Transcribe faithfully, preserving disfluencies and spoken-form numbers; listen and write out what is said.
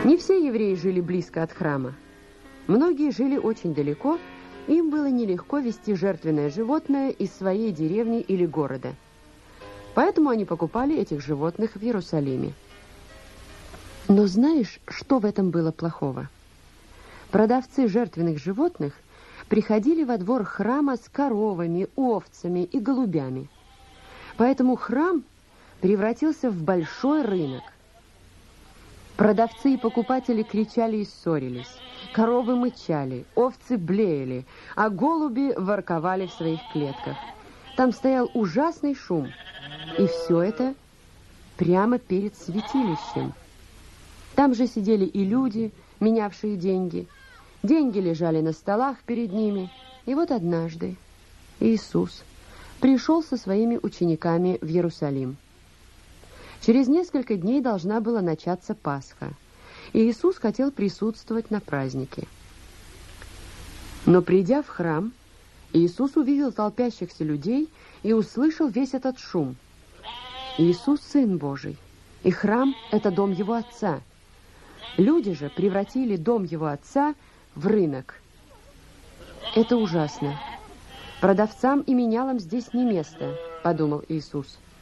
Не все евреи жили близко от храма. Многие жили очень далеко, им было нелегко везти жертвенное животное из своей деревни или города. Поэтому они покупали этих животных в Иерусалиме. Но знаешь, что в этом было плохого? Продавцы жертвенных животных приходили во двор храма с коровами, овцами и голубями. Поэтому храм превратился в большой рынок. Продавцы и покупатели кричали и ссорились. Коровы мычали, овцы блеяли, а голуби ворковали в своих клетках. Там стоял ужасный шум. И все это прямо перед святилищем. Там же сидели и люди, менявшие деньги. Деньги лежали на столах перед ними. И вот однажды Иисус пришел со своими учениками в Иерусалим. Через несколько дней должна была начаться Пасха. И Иисус хотел присутствовать на празднике. Но придя в храм, Иисус увидел толпящихся людей и услышал весь этот шум. Иисус – Сын Божий, и храм – это дом Его Отца. Люди же превратили дом Его Отца в рынок. Это ужасно. Продавцам и менялам здесь не место, подумал Иисус.